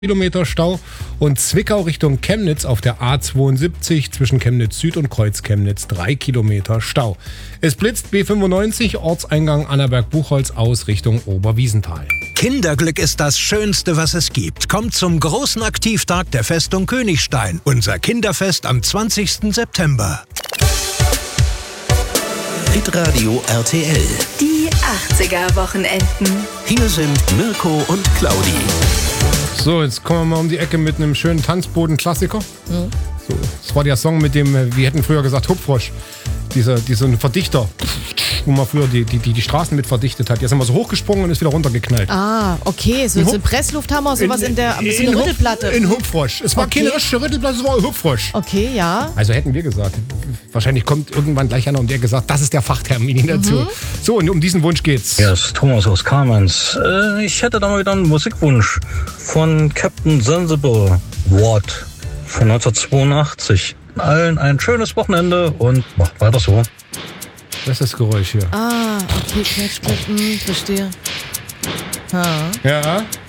Kilometer Stau und Zwickau Richtung Chemnitz auf der A72 zwischen Chemnitz Süd und Kreuz-Chemnitz 3 Kilometer Stau. Es blitzt B95 Ortseingang Annaberg-Buchholz aus Richtung Oberwiesenthal. Kinderglück ist das Schönste, was es gibt. Kommt zum großen Aktivtag der Festung Königstein. Unser Kinderfest am 20. September. Hitradio RTL. Die 80er-Wochenenden. Hier sind Mirko und Claudi. So, jetzt kommen wir mal um die Ecke mit einem schönen Tanzboden-Klassiker. So, das war der Song mit dem, wir hätten früher gesagt, Hupfrosch. Dieser Verdichter, wo man früher die Straßen mit verdichtet hat. Jetzt sind wir so hochgesprungen und ist wieder runtergeknallt. Ah, okay. So ein Presslufthammer, sowas in der Rüttelplatte. In Hupfrosch. Es war keine richtige Rüttelplatte, es war ein Hupfrosch. Okay, ja. Also hätten wir gesagt. Wahrscheinlich kommt irgendwann gleich einer und der gesagt, das ist der Fachtermin dazu. So, und um diesen Wunsch geht's. Ja, ist Thomas aus Kamenz. Ich hätte da mal wieder einen Musikwunsch von Captain Sensible Ward von 1982. Allen ein schönes Wochenende und macht weiter so. Das ist das Geräusch hier. Ah, okay, verstehe. Ja.